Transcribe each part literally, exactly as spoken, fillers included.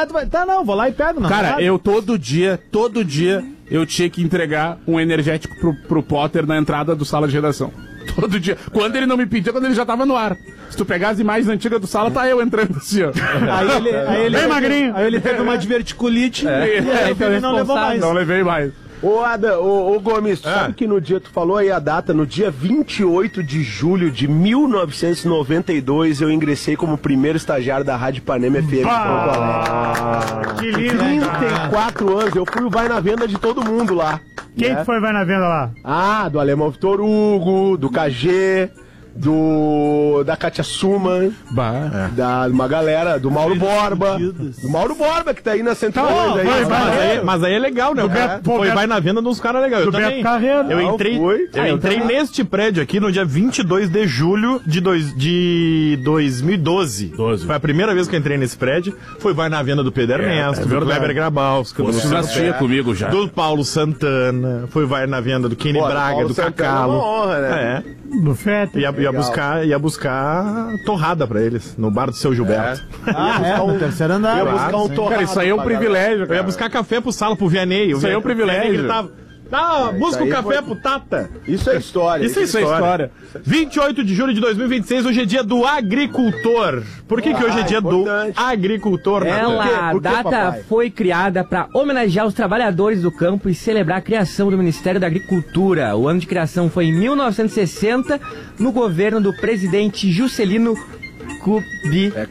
tu vai... Tá, não, vou lá e pego. Não, Cara, sabe? eu todo dia, todo dia, eu tinha que entregar um energético pro, pro Potter na entrada do sala de redação. Todo dia. Quando ele não me pedia, quando ele já tava no ar. Se tu pegar as imagens antigas do sala, tá eu entrando assim, ó. Aí ele, aí ele, Bem magrinho. Aí ele teve uma diverticulite É. e aí ele não levou mais. Não levei mais. Ô, Ada, ô, ô Gomes, tu Ah. sabe que no dia, tu falou aí a data, no dia vinte e oito de julho de mil novecentos e noventa e dois, eu ingressei como primeiro estagiário da Rádio Ipanema F M de Porto Alegre. Que lindo. trinta e quatro anos, eu fui o vai na venda de todo mundo lá. Quem né? que foi vai na venda lá? Ah, do Alemão Vitor Hugo, do K G, do da Katia Suman, Bah. da uma galera, do Mauro Borba, do Mauro Borba que tá aí na central Tá, aí. vai, né? vai, Mas aí, mas aí é legal, né? Do O cara Beto- pô, foi, Beto- vai na venda de uns caras legais. Eu do também. Beto Carreiro. Eu Não, entrei, foi. eu Ah, entrei então- neste prédio aqui no dia vinte e dois de julho de, dois, de dois mil e doze. doze. Foi a primeira vez que eu entrei nesse prédio. Foi vai na venda do Pedro Ernesto, é do verdade. Kleber Grabowski, do Você já Luciano assistia Pé, comigo já. do Paulo Santana. Foi vai na venda do Kenny Pô, Braga, Paulo do Santana Cacalo. é uma honra, né? É. Do Feta. Ia, ia, buscar, ia buscar torrada pra eles, no bar do seu Gilberto. Ah, é, no terceiro andar. Eu ia buscar um torrado. Cara, isso aí é um pra galera. privilégio, Eu cara. ia buscar café pro Sala, pro Vianney. O Isso aí é um Vianney- o privilégio. Vianney gritava, ah, busca o aí café foi- pro Tata. Isso é história. Isso é Isso é história. vinte e oito de julho de dois mil e vinte e seis, hoje é dia do agricultor. Por que, que hoje é dia importante. do agricultor, Natan? Por quê? Ela, a Por quê, data papai? foi criada para homenagear os trabalhadores do campo e celebrar a criação do Ministério da Agricultura. O ano de criação foi em mil novecentos e sessenta, no governo do presidente Juscelino Kubitschek.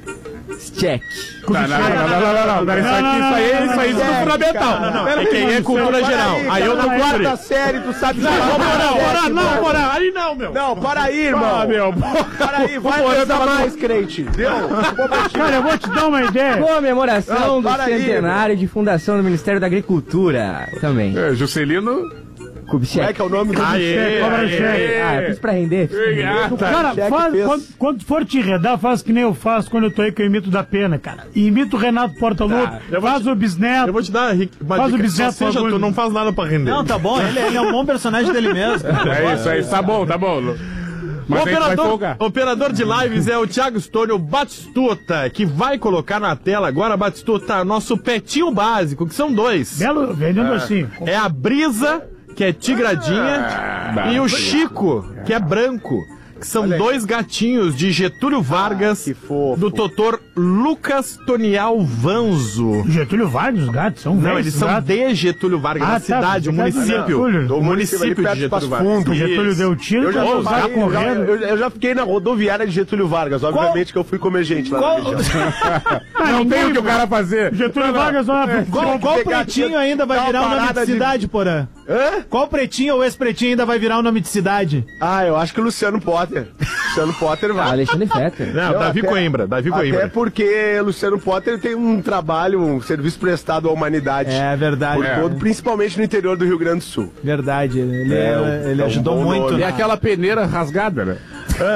Tá, não, não, não, não, não, não, não, isso aqui, isso aí, isso aí, isso é fundamental. Não, não, É que aí é cultura geral. Aí eu tô na quarta cultura. série, tu sabe Não, falar moral, quarta moral, série, não, irmão. moral. Aí não, meu. Não, para aí, irmão. Ah, meu, Para aí, vai Pô, eu pensar tava- mais, crente. Deu? Cara, eu vou te dar uma ideia. Comemoração Não, do para aí, centenário de fundação do Ministério da Agricultura. Também. É, Juscelino... Como é Kubitschek. que é o nome do Aê, Cobra aê, cheque. Ah, eu fiz pra render. Cara, Cheque faz, fez. quando, quando for te enredar, faz que nem eu faço quando eu tô aí que eu imito da Pena, cara. E imito o Renato Portaluppi, eu vou faz te- o bisneto. Eu vou te dar Rick, uma Faz o dica. bisneto, Ou seja, por favor. tu não faz nada pra render. Não, tá bom, ele, ele é um bom personagem dele mesmo. É isso aí, tá bom, tá bom. O Mas a gente vai operador, folgar. operador de lives é o Thiago Stônio Batistuta, que vai colocar na tela agora, Batistuta, nosso petinho básico, que são dois. Belo, vendendo assim. É a Brisa, que é tigradinha, Ah, e o Chico, que é branco. Que são dois gatinhos de Getúlio Vargas, que fofo. do doutor Lucas Tonial Vanzo. Getúlio Vargas, os gatos são Não, velhos, eles os são gatos. de Getúlio Vargas, Ah, da tá, cidade, o você quer dizer município. Getúlio. Do município ali de perto de Getúlio Passo Vargas. Fundo. O Getúlio Isso. deu tiro, Eu já, os tô- gatos eu, já, correndo. eu, eu já fiquei na rodoviária de Getúlio Vargas, obviamente que eu fui comer gente lá Qual- na região. Não tem o que o cara fazer. Getúlio Vargas, olha, Qual, qual pegar- pretinho ainda vai dar uma virar o nome parada de de- cidade, Porã? Hã? Qual pretinho ou ex-pretinho ainda vai virar o nome de cidade? Ah, eu acho que o Luciano Potter. Luciano Potter vai. Alexandre Fetter. Não, Não, Davi até- Coimbra, Davi Até Coimbra. porque Luciano Potter tem um trabalho, um serviço prestado à humanidade. É verdade. Por É. todo, principalmente no interior do Rio Grande do Sul. Verdade, ele, É, ele, é ele um ajudou bom muito. nome. É na- aquela peneira rasgada, né?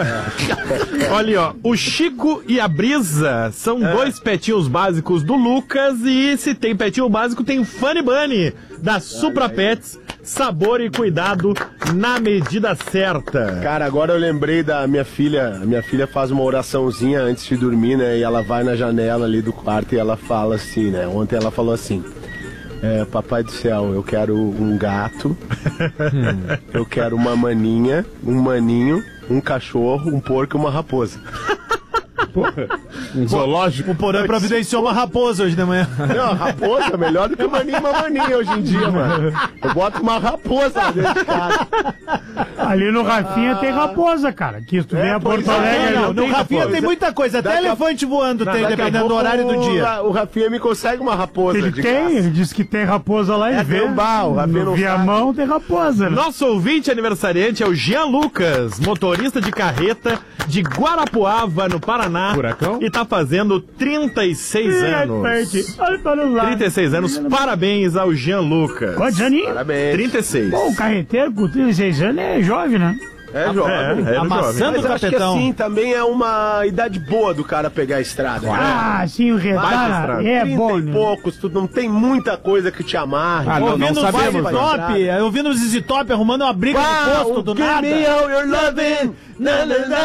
Olha aí, ó. O Chico e a Brisa são dois petinhos básicos do Lucas. E se tem petinho básico, tem Funny Bunny, da Supra Pets. Sabor e cuidado na medida certa. Cara, agora eu lembrei da minha filha. A minha filha faz uma oraçãozinha antes de dormir, né? E ela vai na janela ali do quarto e ela fala assim, né? Ontem ela falou assim: é, Papai do céu, eu quero um gato, eu quero uma maninha, um maninho, um cachorro, um porco e uma raposa. Um zoológico. O Porã providenciou uma raposa hoje de manhã. Não, a raposa é melhor do que o maninho e uma maninha hoje em dia, mano. Eu boto uma raposa lá dentro de casa. ali no Rafinha tem raposa, cara. Que se tu vem a pois Porto é, Alegre, Não, não no tem Rafinha raposa. tem muita coisa, até Daqui a- elefante voando tem, Daqui a dependendo do pouco horário do o dia. Ra- O Rafinha me consegue uma raposa Ele de tem, graça. ele disse que tem raposa lá e É, vê. tem um bar, o Rafinha no não Viamão tem raposa, né? Nosso ouvinte aniversariante é o Jean Lucas, motorista de carreta de Guarapuava, no Paraná. Furacão? E tá fazendo trinta e seis anos. Olha para os lados. trinta e seis anos, parabéns ao Jean Lucas. Quantos aninhos? Parabéns. trinta e seis. Pô, o carreteiro com trinta e seis anos é jovem, né? É jovem. É, é Amassando Mas o acho que capetão. assim, também é uma idade boa do cara pegar a estrada. né? Ah, sim, o redar é trinta bom, e né? poucos, tu não tem muita coisa que te amarre. Ah, não, não Ouvindo os sabemos. Zizi Top, eu ouvindo os Zizi Top arrumando uma briga no posto do nada.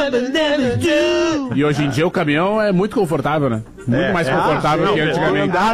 E hoje em dia o caminhão é muito confortável, né? Muito É, mais é, confortável ah, que sim, antigamente.